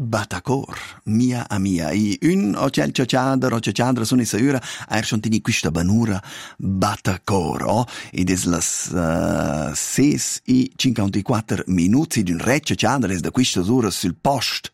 Batacor, mia a mia. I un o cel ciacciadra sono issa ura a erschontini quista banura Batacor, oh? Ed es las 6:54 minuti d'un re ciacciadra es da quista ura sul post.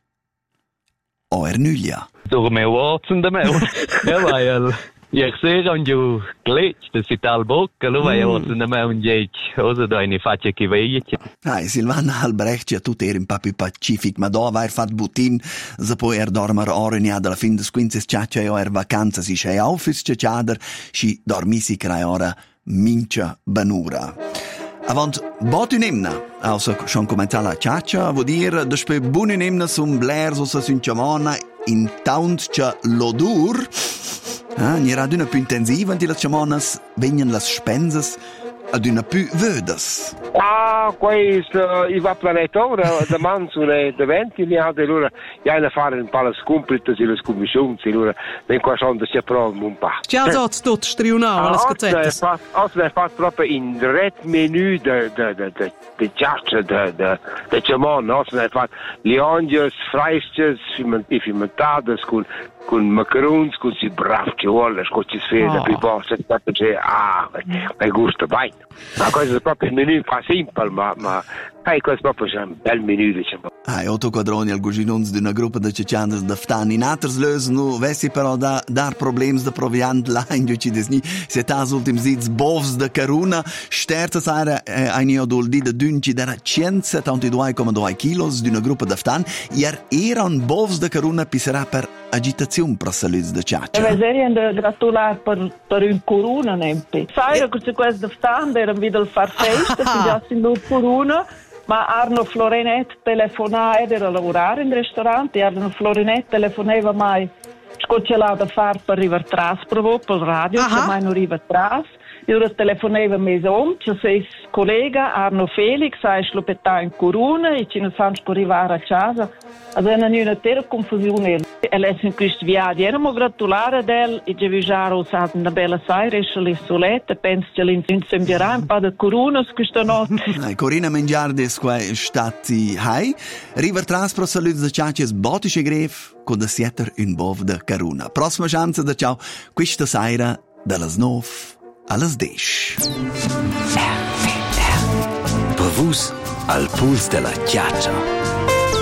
O Ernuglia. Door meu watsen da meu. Ja, weil ich sehe an ju glitch, das ist all bocca, lo vai watsen da meu un cosa da eine faccia che veice. Silvana Albrecht, tut un po' più pacific, ma do aver fatto butin, se poi dormar ore ne alla fin des quinces ciaccia e vacanza si c'è aufis ciacciader, si dormisi crai ora mincia banura. Avant bot un emna, also schon comentar la ciaccia, vuol dire despe bun un emna sum blair so sin chamona in taunt cha l'odur. N'era d'una più intensiva in las chamanas venien las spensas ad una più vedas. Questo i va planetore da mansule de 20 ne ha de lura ja ne fare un paar scomplites in le commissioni lura den qua schon da si prova un pa. Ja zat tot strionau alles gezettes. Als we fast proprio in red menu de chat de chamon, als we fast lianges, freistes, fermentadas con macarons, con si bravci vuole, con si sfida più posto, è gusto, vai. Ma questo è proprio il menù fa simple, ma questo è proprio un bel menù, diciamo. Otto Quadroni al guginons d'una gruppa de ceccianders da ftan. In alters lösen nu, vessi però dar problems de proviant la in giuci desni. Se tas ultim sitz bovs de caruna, sterza saira ein odol di de dünci dera 172,2 kilos d'una gruppa de ftan, eran bovs de caruna pisserà per agitazione prossaluz de ciaccia. Serien de gratular per un corona nempe. Saira che questo de ftan eran videl far festa, si già sin lu corona. Ma Arno Florenet telefonava era a lavorare in ristorante, Arno Florenet telefonava mai scocciolata a far per arrivare tras provo per radio, se mai non arriva tras. Io telefonava mese c'è sei collega Arno Felix, sai slopetà in Corona e ci non sanno arrivare a casa. Ad una un'intera confusione. E lei in questo viaggio erano gratulare ad el e ci viaggiare una bella saira e le solette, penso che l'insembierà un po' di Corona questa notte. Corina Mengiardes qua stati hai, river traspro saluts de ciaces botische gref con da sieter un bov de Caruna. Prossima chance da ciao questa saira dallas 9 allas 10. Per vus al puls della ciaccia.